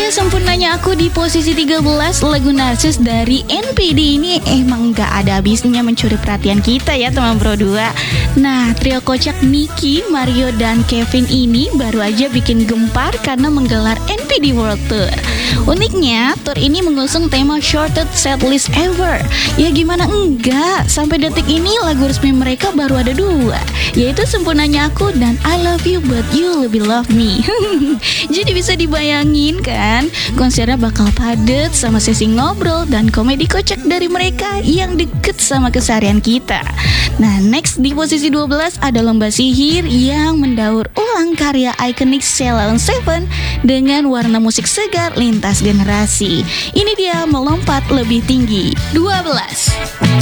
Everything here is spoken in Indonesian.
Sempurnanya Aku di posisi 13, lagu Narsis dari NPD ini emang gak ada habisnya mencuri perhatian kita ya teman Pro 2. Nah, trio kocak Nicky, Mario, dan Kevin ini baru aja bikin gempar karena menggelar NPD World Tour. Uniknya, tour ini mengusung tema Shortest Setlist Ever. Ya gimana enggak, sampai detik ini lagu resmi mereka baru ada 2, yaitu Sempurnanya Aku dan I Love You But You Lebih Love Me. Jadi bisa dibayangin kan, konsernya bakal padat sama sesi ngobrol dan komedi kocak dari mereka yang deket sama keseharian kita. Nah, next di posisi 12 ada Lomba Sihir yang mendaur ulang karya ikonik Sheila on 7 dengan warna musik segar lintas generasi. Ini dia Melompat Lebih Tinggi 12.